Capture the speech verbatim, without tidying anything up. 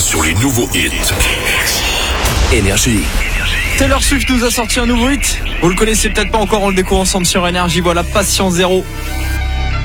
sur les nouveaux hits. Énergie. Taylor Swift nous a sorti un nouveau hit. Vous le connaissez peut-être pas encore, on le découvre ensemble sur Énergie. Voilà, Patient Zéro.